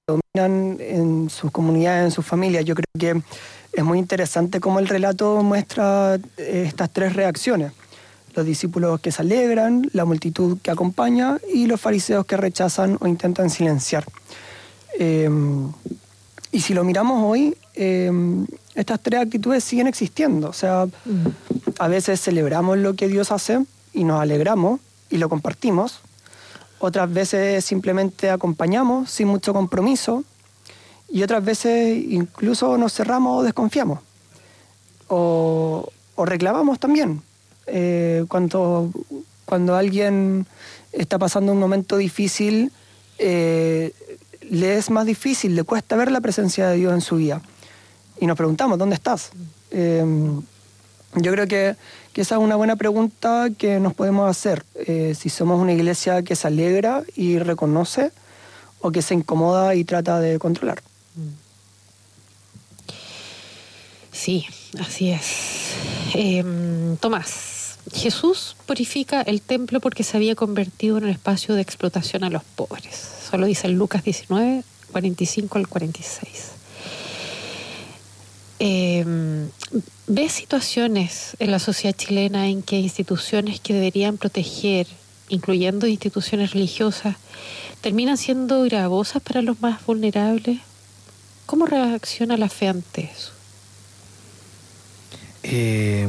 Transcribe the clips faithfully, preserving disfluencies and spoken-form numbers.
dominan en sus comunidades, en sus familias. Yo creo que es muy interesante cómo el relato muestra estas tres reacciones. Los discípulos que se alegran, la multitud que acompaña y los fariseos que rechazan o intentan silenciar. Eh, y si lo miramos hoy, eh, estas tres actitudes siguen existiendo. O sea, mm. a veces celebramos lo que Dios hace y nos alegramos y lo compartimos. Otras veces simplemente acompañamos sin mucho compromiso y otras veces incluso nos cerramos o desconfiamos. O, o reclamamos también. Eh, cuando, cuando alguien está pasando un momento difícil, eh, le es más difícil, le cuesta ver la presencia de Dios en su vida. Y nos preguntamos, ¿dónde estás? Eh, yo creo que, que esa es una buena pregunta que nos podemos hacer. Eh, si somos una iglesia que se alegra y reconoce o que se incomoda y trata de controlar. Sí, así es. Eh, Tomás. Jesús purifica el templo porque se había convertido en un espacio de explotación a los pobres. Eso lo dice en Lucas diecinueve, cuarenta y cinco al cuarenta y seis. Eh, ¿Ves situaciones en la sociedad chilena en que instituciones que deberían proteger, incluyendo instituciones religiosas, terminan siendo gravosas para los más vulnerables? ¿Cómo reacciona la fe ante eso? Eh...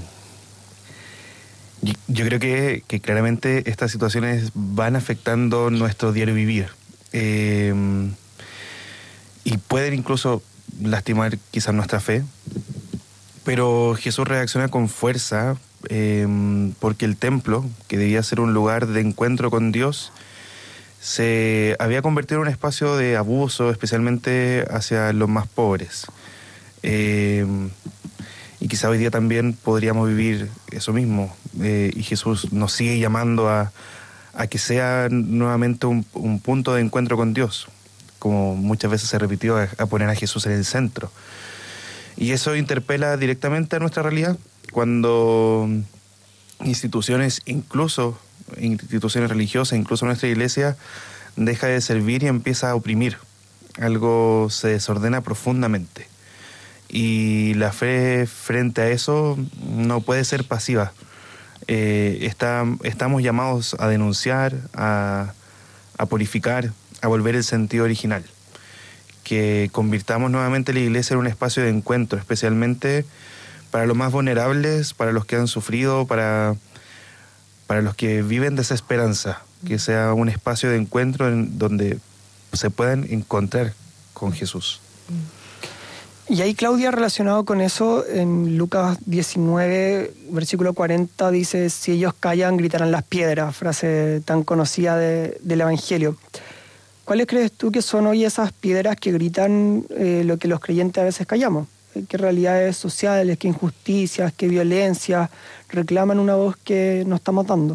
Yo creo que, que claramente estas situaciones van afectando nuestro diario vivir eh, y pueden incluso lastimar quizás nuestra fe, pero Jesús reacciona con fuerza eh, porque el templo, que debía ser un lugar de encuentro con Dios, se había convertido en un espacio de abuso, especialmente hacia los más pobres. Eh, Y quizá hoy día también podríamos vivir eso mismo. Eh, y Jesús nos sigue llamando a, a que sea nuevamente un, un punto de encuentro con Dios, como muchas veces se repitió, a, a poner a Jesús en el centro. Y eso interpela directamente a nuestra realidad, cuando instituciones, incluso instituciones religiosas, incluso nuestra iglesia, deja de servir y empieza a oprimir. Algo se desordena profundamente. Y la fe frente a eso no puede ser pasiva. Eh, está, estamos llamados a denunciar, a, a purificar, a volver el sentido original. Que convirtamos nuevamente la iglesia en un espacio de encuentro, especialmente para los más vulnerables, para los que han sufrido, para, para los que viven desesperanza. Que sea un espacio de encuentro en donde se puedan encontrar con Jesús. Y ahí, Claudia, relacionado con eso, en Lucas diecinueve, versículo cuarenta, dice: si ellos callan, gritarán las piedras, frase tan conocida de, del Evangelio. ¿Cuáles crees tú que son hoy esas piedras que gritan eh, lo que los creyentes a veces callamos? ¿Qué realidades sociales, qué injusticias, qué violencia reclaman una voz que no estamos dando?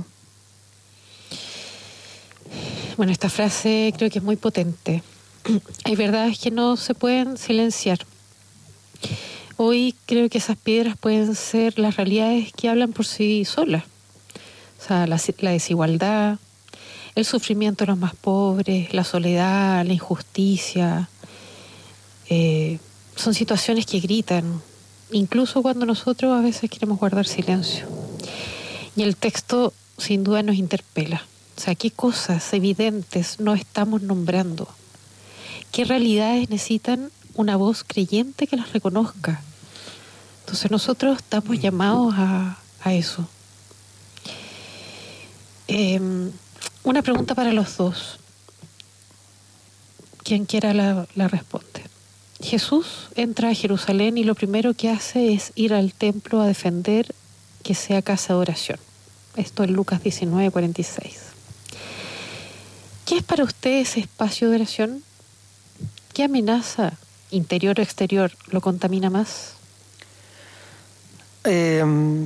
Bueno, esta frase creo que es muy potente. Hay verdades que no se pueden silenciar. Hoy creo que esas piedras pueden ser las realidades que hablan por sí solas. O sea, la, la desigualdad, el sufrimiento de los más pobres, la soledad, la injusticia. Eh, son situaciones que gritan, incluso cuando nosotros a veces queremos guardar silencio. Y el texto sin duda nos interpela. O sea, ¿qué cosas evidentes no estamos nombrando? ¿Qué realidades necesitan una voz creyente que las reconozca? Entonces nosotros estamos llamados a, a eso. Eh, una pregunta para los dos. Quien quiera la, la responde. Jesús entra a Jerusalén y lo primero que hace es ir al templo a defender que sea casa de oración. Esto es Lucas diecinueve, cuarenta y seis. ¿Qué es para usted ese espacio de oración? ¿Qué amenaza, interior o exterior, lo contamina más? Eh,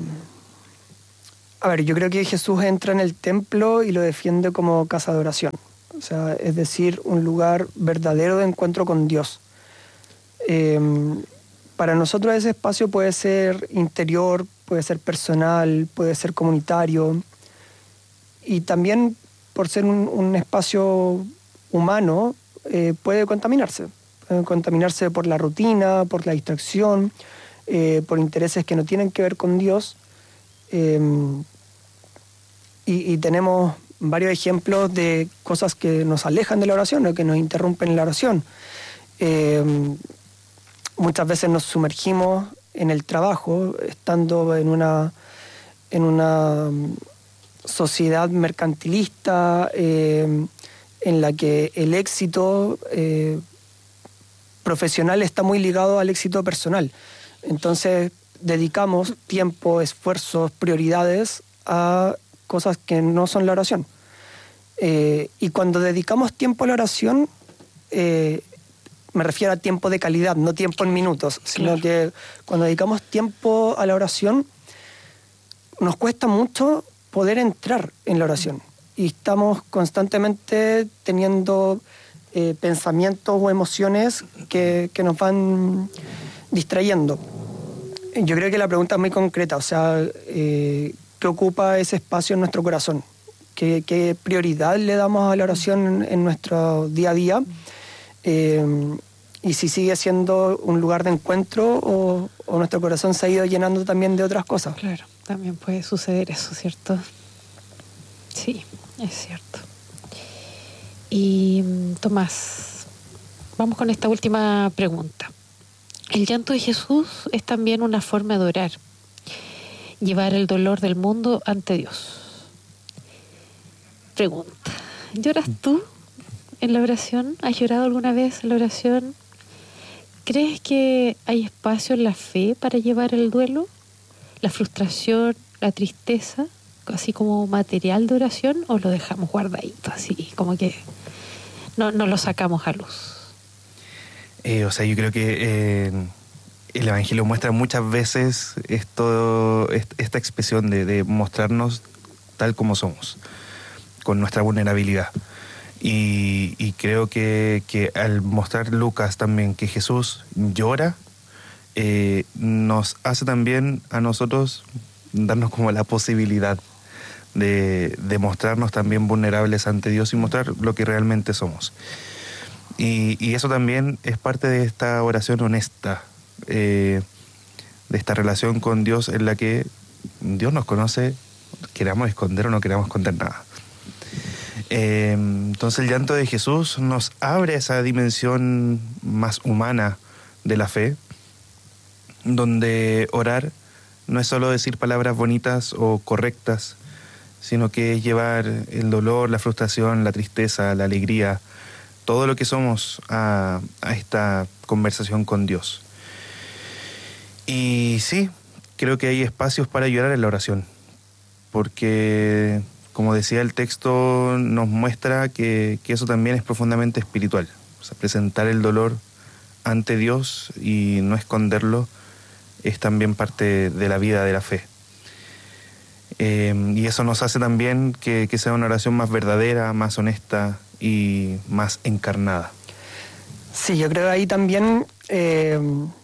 a ver, yo creo que Jesús entra en el templo y lo defiende como casa de oración. O sea, es decir, un lugar verdadero de encuentro con Dios. Eh, para nosotros ese espacio puede ser interior, puede ser personal, puede ser comunitario. Y también por ser un, un espacio humano, eh, puede contaminarse. Puede contaminarse por la rutina, por la distracción, eh, por intereses que no tienen que ver con Dios. Eh, y, y tenemos varios ejemplos de cosas que nos alejan de la oración o que nos interrumpen la oración. Eh, muchas veces nos sumergimos en el trabajo, estando en una, en una sociedad mercantilista eh, en la que el éxito eh, profesional está muy ligado al éxito personal. Entonces dedicamos tiempo, esfuerzos, prioridades a cosas que no son la oración. Eh, y cuando dedicamos tiempo a la oración, eh, me refiero a tiempo de calidad, no tiempo en minutos, sino claro. que cuando dedicamos tiempo a la oración, nos cuesta mucho poder entrar en la oración. Y estamos constantemente teniendo eh, pensamientos o emociones que, que nos van distrayendo. Yo creo que la pregunta es muy concreta, o sea, eh, ¿qué ocupa ese espacio en nuestro corazón? ¿Qué, qué prioridad le damos a la oración en, en nuestro día a día? Eh, y si sigue siendo un lugar de encuentro o, o nuestro corazón se ha ido llenando también de otras cosas. Claro, también puede suceder eso, ¿cierto? Sí, es cierto. Y Tomás, vamos con esta última pregunta. El llanto de Jesús es también una forma de orar, llevar el dolor del mundo ante Dios. Pregunta, ¿lloras tú en la oración? ¿Has llorado alguna vez en la oración? ¿Crees que hay espacio en la fe para llevar el duelo, la frustración, la tristeza, así como material de oración, o lo dejamos guardadito, así como que no, no lo sacamos a luz? Eh, o sea, yo creo que eh, el Evangelio muestra muchas veces esto, esta expresión de, de mostrarnos tal como somos, con nuestra vulnerabilidad. Y, y creo que, que al mostrar Lucas también que Jesús llora, eh, nos hace también a nosotros darnos como la posibilidad de, de mostrarnos también vulnerables ante Dios y mostrar lo que realmente somos. Y, y eso también es parte de esta oración honesta, eh, de esta relación con Dios en la que Dios nos conoce, queramos esconder o no queramos esconder nada. Eh, entonces el llanto de Jesús nos abre esa dimensión más humana de la fe, donde orar no es solo decir palabras bonitas o correctas, sino que es llevar el dolor, la frustración, la tristeza, la alegría, todo lo que somos a, a esta conversación con Dios. Y sí, creo que hay espacios para llorar en la oración, porque, como decía el texto, nos muestra que, que eso también es profundamente espiritual. O sea, presentar el dolor ante Dios y no esconderlo es también parte de la vida de la fe. Eh, y eso nos hace también que, que sea una oración más verdadera, más honesta y más encarnada. Sí, yo creo que ahí también eh,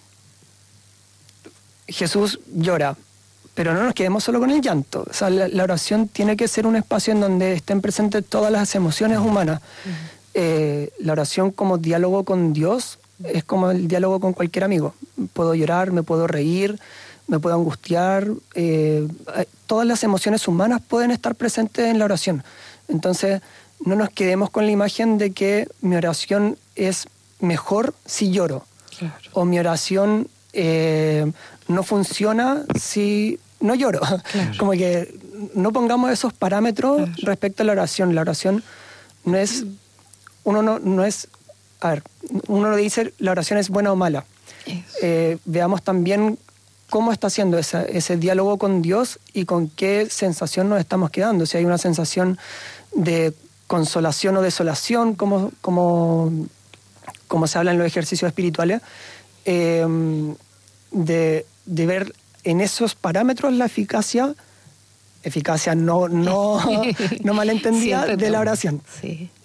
Jesús llora, pero no nos quedemos solo con el llanto. O sea, la, la oración tiene que ser un espacio en donde estén presentes todas las emociones humanas. Uh-huh. Eh, la oración como diálogo con Dios es como el diálogo con cualquier amigo. Puedo llorar, me puedo reír, me puedo angustiar. Eh, todas las emociones humanas pueden estar presentes en la oración. Entonces, no nos quedemos con la imagen de que mi oración es mejor si lloro. Claro. O mi oración eh, no funciona si no lloro. Claro. Como que no pongamos esos parámetros claro. respecto a la oración. La oración no es... Uno no, no es... A ver, uno no dice la oración es buena o mala. Eh, veamos también cómo está haciendo esa, ese diálogo con Dios y con qué sensación nos estamos quedando. Si hay una sensación de consolación o desolación, como, como, como se habla en los ejercicios espirituales, eh, de, de ver en esos parámetros la eficacia, eficacia no, no, no malentendida, sí, de la oración. Sí.